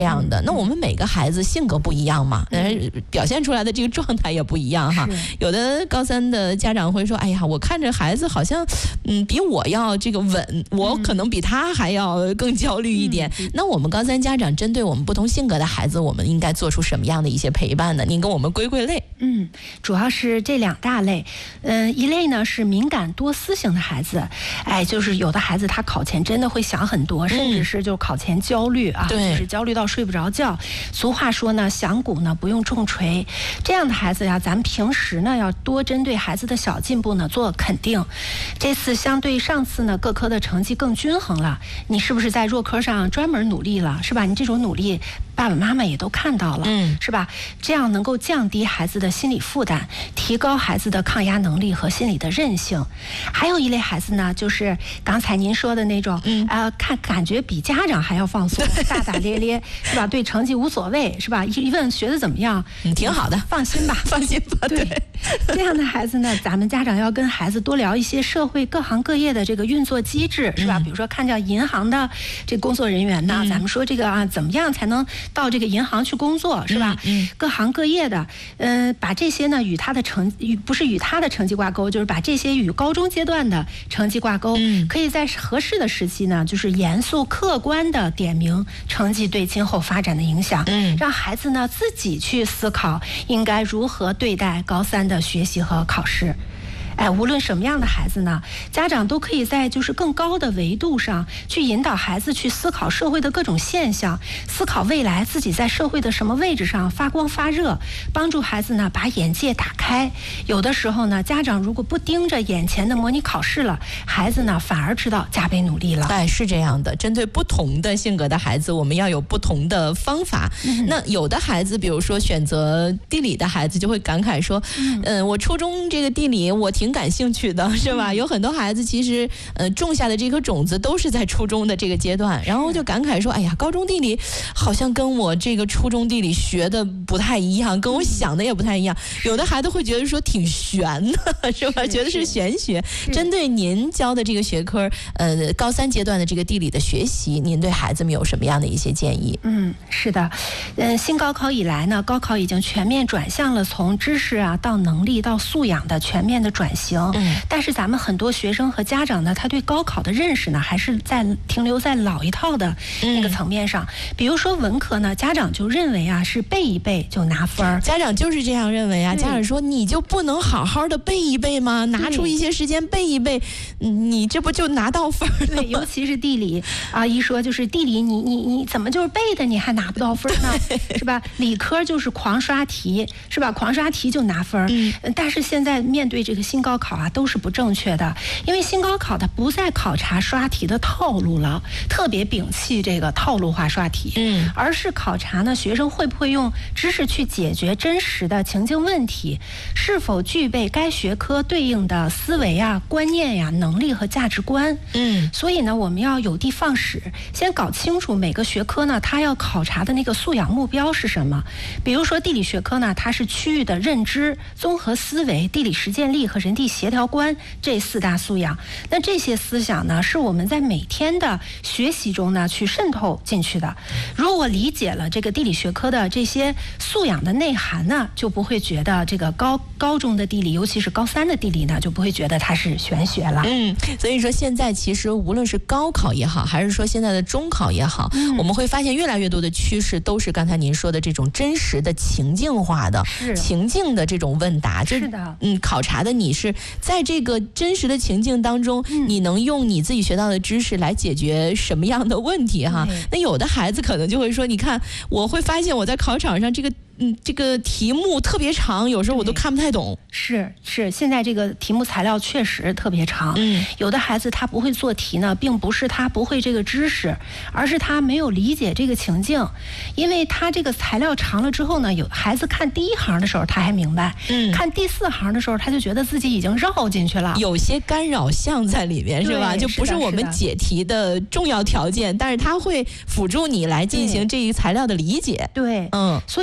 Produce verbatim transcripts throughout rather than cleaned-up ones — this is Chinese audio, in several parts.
这样的。那我们每个孩子性格不一样嘛，嗯，表现出来的这个状态也不一样哈。有的高三的家长会说，哎呀，我看着孩子好像，嗯，比我要这个稳，我可能比他还要更焦虑一点。嗯、那我们高三家长针对我们不同性格的孩子，我们应该做出什么样的一些陪伴呢？您跟我们归归类。 嗯，主要是这两大类。嗯、呃，一类呢是敏感多思型的孩子，哎，就是有的孩子他考前真的会想很多，甚至是就考前焦虑啊， 对， 就是焦虑到睡不着觉。俗话说呢，响鼓呢不用重锤。这样的孩子呀，咱们平时呢要多针对孩子的小进步呢做肯定。这次相对上次呢，各科的成绩更均衡了，你是不是在弱科上专门努力了，是吧？你这种努力，爸爸妈妈也都看到了，嗯，是吧？这样能够降低孩子的心理负担，提高孩子的抗压能力和心理的韧性。还有一类孩子呢，就是刚才您说的那种，嗯，呃，看感觉比家长还要放松，大大咧咧，是吧？对成绩无所谓，是吧？一问学的怎么样， 嗯，挺好的， 放心吧， 放心吧。对， 这样的孩子呢，咱们家长要跟孩子多聊一些社会各行各业的这个运作机制，是吧？嗯、比如说看见银行的这工作人员呢，嗯、咱们说这个啊，怎么样才能到这个银行去工作，是吧？嗯，嗯各行各业的，呃，把这些呢与他的成与不是与他的成绩挂钩，就是把这些与高中阶段的成绩挂钩，嗯、可以在合适的时期呢，就是严肃客观的点明成绩对今后发展的影响，嗯，让孩子呢自己去思考应该如何对待高三的学习和考试。哎，无论什么样的孩子呢，家长都可以在就是更高的维度上去引导孩子去思考社会的各种现象，思考未来自己在社会的什么位置上发光发热，帮助孩子呢把眼界打开。有的时候呢，家长如果不盯着眼前的模拟考试了，孩子呢反而知道加倍努力了。 哎，是这样的，针对不同的性格的孩子，我们要有不同的方法。嗯、那有的孩子，比如说选择地理的孩子，就会感慨说，嗯、呃，我初中这个地理我挺感兴趣的，是吧？有很多孩子其实呃种下的这颗种子都是在初中的这个阶段，然后就感慨说，哎呀，高中地理好像跟我这个初中地理学的不太一样，跟我想的也不太一样。有的孩子会觉得说挺玄的，是吧？觉得是玄学。针对您教的这个学科，呃，高三阶段的这个地理的学习，您对孩子们有什么样的一些建议？ 嗯，是的，嗯，新高考以来呢，高考已经全面转向了从知识啊到能力到素养的全面的转型。嗯，但是咱们很多学生和家长呢，他对高考的认识呢，还是在停留在老一套的那个层面上。嗯、比如说文科呢，家长就认为啊，是背一背就拿分儿。 家长就是这样认为啊，家长说你就不能好好的背一背吗？拿出一些时间背一背，你这不就拿到分儿了吗？ 对，尤其是地理啊，一说就是地理，你你你怎么就是背的，你还拿不到分呢？是吧？理科就是狂刷题，是吧？狂刷题就拿分儿。嗯，但是现在面对这个新高考啊，都是不正确的，因为新高考它不再考察刷题的套路了，特别摒弃这个套路化刷题，嗯，而是考察呢学生会不会用知识去解决真实的情境问题，是否具备该学科对应的思维啊、观念呀、能力和价值观，嗯，所以呢，我们要有的放矢，先搞清楚每个学科呢，它要考察的那个素养目标是什么。比如说地理学科呢，它是区域的认知、综合思维、地理实践力和人地协调观这四大素养。那这些思想呢，是我们在每天的学习中呢去渗透进去的。如果理解了这个地理学科的这些素养的内涵呢，就不会觉得这个高高中的地理，尤其是高三的地理呢，就不会觉得它是玄学了。 嗯，所以说现在其实无论是高考也好，还是说现在的中考也好，嗯、我们会发现越来越多的趋势都是刚才您说的这种真实的情境化的情境的这种问答， 是的， 嗯，考察的你是在这个真实的情境当中，嗯、你能用你自己学到的知识来解决什么样的问题哈？那有的孩子可能就会说，你看，我会发现我在考场上这个。嗯，这个题目特别长，有时候我都看不太懂。 是是，现在这个题目材料确实特别长。嗯，有的孩子他不会做题呢，并不是他不会这个知识，而是他没有理解这个情境。因为他这个材料长了之后呢，有孩子看第一行的时候他还明白，嗯，看第四行的时候他就觉得自己已经绕进去了， 有些干扰项在里面，是吧？就不是我们解题的重要条件，但是他会辅助你来进行这一材料的理解。 对，嗯，所以他不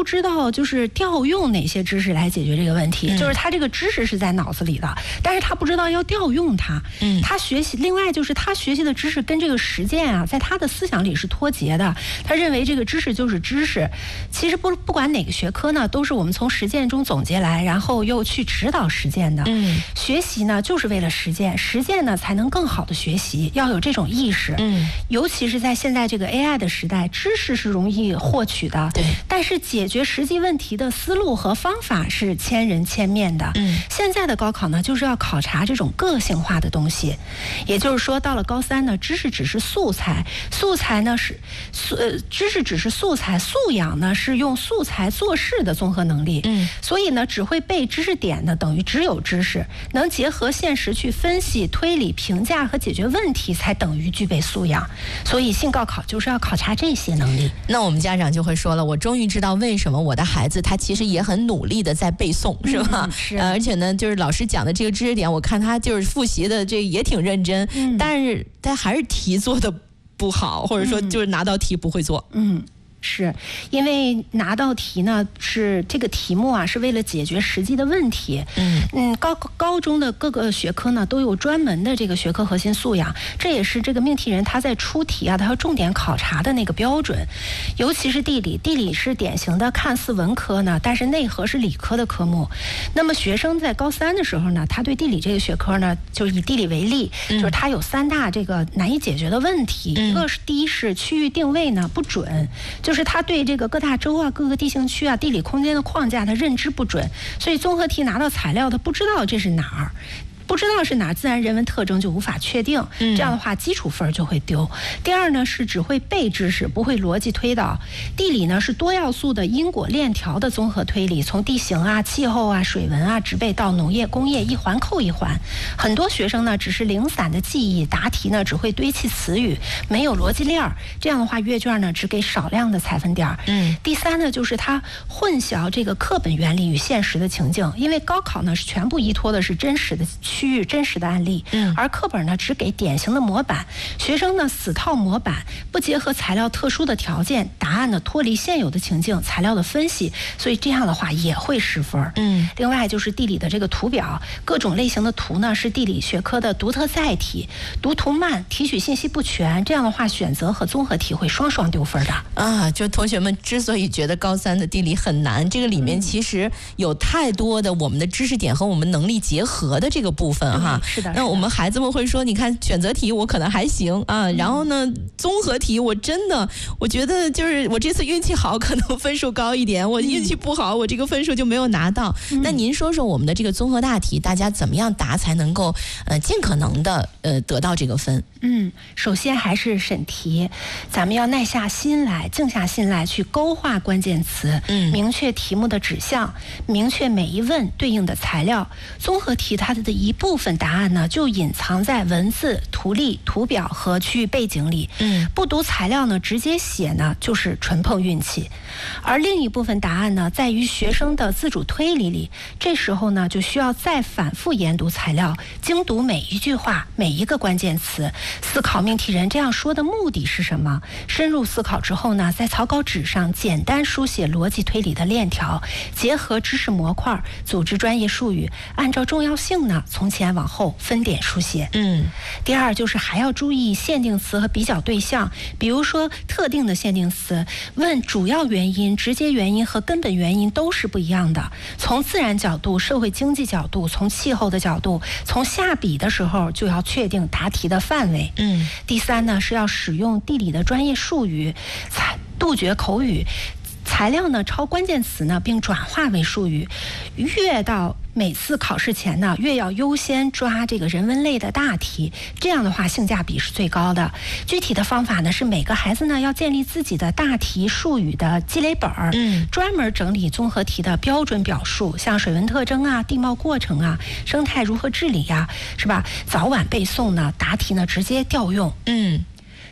知道就是调用哪些知识来解决这个问题， 嗯、 就是他这个知识是在脑子里的，但是他不知道要调用它。嗯，他学习，另外就是他学习的知识跟这个实践啊，在他的思想里是脱节的。他认为这个知识就是知识，其实不不管哪个学科呢，都是我们从实践中总结来，然后又去指导实践的。嗯，学习呢就是为了实践，实践呢才能更好的学习，要有这种意识。嗯，尤其是在现在这个 A I 的时代，知识是容易获取的，对，但是解决实际问题的思路和方法是千人千面的。嗯，现在的高考呢，就是要考察这种个性化的东西，也就是说，到了高三呢，知识只是素材，素材呢是素呃，知识只是素材，素养呢是用素材做事的综合能力。嗯，所以呢，只会背知识点的等于只有知识，能结合现实去分析、推理、评价和解决问题，才等于具备素养。所以，性高考就是要考察这些能力。 那我们家长就会说了，我终于知道为什么我的孩子他其实也很努力的在背诵，是吧？嗯、是、呃。而且呢，就是老师讲的这个知识点，我看他就是复习的这也挺认真，嗯、但是他还是题做的不好，或者说就是拿到题不会做。 嗯。是因为拿到题呢，是这个题目啊，是为了解决实际的问题。嗯嗯，高高中的各个学科呢，都有专门的这个学科核心素养，这也是这个命题人他在出题啊，他要重点考察的那个标准。尤其是地理，地理是典型的看似文科呢，但是内核是理科的科目。那么学生在高三的时候呢，他对地理这个学科呢，就以地理为例，嗯、就是他有三大这个难以解决的问题。嗯、一个是第一是区域定位呢不准。就是他对这个各大洲啊、各个地形区啊、地理空间的框架，他认知不准，所以综合题拿到材料，他不知道这是哪儿。不知道是哪自然人文特征就无法确定，这样的话基础分就会丢。第二呢是只会背知识，不会逻辑推导。地理呢是多要素的因果链条的综合推理，从地形啊、气候啊、水文啊、植被到农业、工业，一环扣一环。很多学生呢只是零散的记忆，答题呢只会堆砌词语，没有逻辑链儿。这样的话阅卷呢只给少量的采分点。嗯。第三呢就是他混淆这个课本原理与现实的情境，因为高考呢是全部依托的是真实的区域真实的案例，嗯，而课本呢只给典型的模板，学生呢死套模板，不结合材料特殊的条件，答案呢脱离现有的情境材料的分析，所以这样的话也会失分。嗯，另外就是地理的这个图表，各种类型的图呢是地理学科的独特载体，读图慢，提取信息不全，这样的话选择和综合题会双双丢分的。 啊，就同学们之所以觉得高三的地理很难，这个里面其实有太多的我们的知识点和我们能力结合的这个部分哈。 是的。 那我们孩子们会说，你看选择题我可能还行啊，然后呢综合题我真的我觉得就是我这次运气好，可能分数高一点，我运气不好，我这个分数就没有拿到。嗯、那您说说我们的这个综合大题，大家怎么样答才能够呃尽可能的呃得到这个分？ 嗯，首先还是审题，咱们要耐下心来，静下心来去勾画关键词，嗯，明确题目的指向，明确每一问对应的材料。综合题它的一部分答案呢，就隐藏在文字、图例、图表和区域背景里。嗯，不读材料呢，直接写呢，就是纯碰运气。而另一部分答案呢，在于学生的自主推理里。这时候呢，就需要再反复研读材料，精读每一句话、每一个关键词。思考命题人这样说的目的是什么？深入思考之后呢，在草稿纸上简单书写逻辑推理的链条，结合知识模块，组织专业术语，按照重要性呢，从前往后分点书写。嗯。第二就是还要注意限定词和比较对象，比如说特定的限定词，问主要原因、直接原因和根本原因都是不一样的。从自然角度、社会经济角度、从气候的角度，从下笔的时候就要确定答题的范围。嗯，第三呢是要使用地理的专业术语，杜绝口语。材料呢抄关键词呢，并转化为术语。越到每次考试前呢，越要优先抓这个人文类的大题，这样的话性价比是最高的。具体的方法呢是每个孩子呢要建立自己的大题术语的积累本儿，嗯，专门整理综合题的标准表述，像水文特征啊、地貌过程啊、生态如何治理呀、啊，是吧？早晚背诵呢，答题呢直接调用，嗯。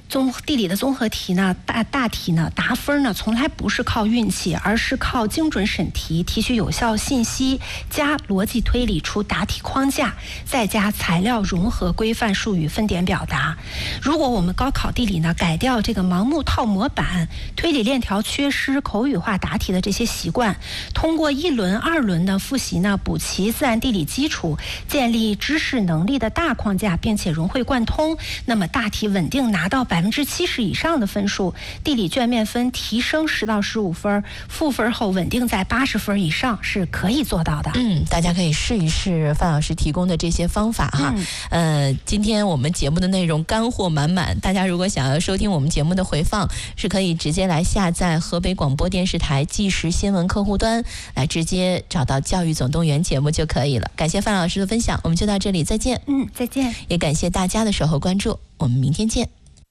综地理的综合题呢，大大题呢，答分呢，从来不是靠运气，而是靠精准审题，提取有效信息，加逻辑推理出答题框架，再加材料融合规范术语分点表达。如果我们高考地理呢，改掉这个盲目套模板、推理链条缺失、口语化答题的这些习惯，通过一轮、二轮的复习呢，补齐自然地理基础，建立知识能力的大框架，并且融会贯通，那么大题稳定拿到百分之七十以上的分数，地理卷面分提升十到十五分，赋分后稳定在八十分以上是可以做到的。 嗯，大家可以试一试范老师提供的这些方法哈。嗯、呃，今天我们节目的内容干货满满，大家如果想要收听我们节目的回放，是可以直接来下载河北广播电视台即时新闻客户端，来直接找到教育总动员节目就可以了。感谢范老师的分享，我们就到这里，再见。 嗯，再见。 也感谢大家的守候关注，我们明天见。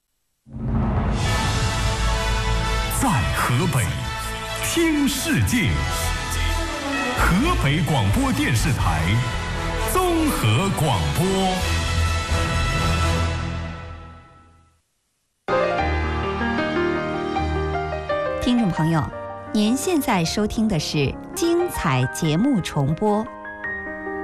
在河北听世界，河北广播电视台综合广播。 听众朋友，您现在收听的是精彩节目重播。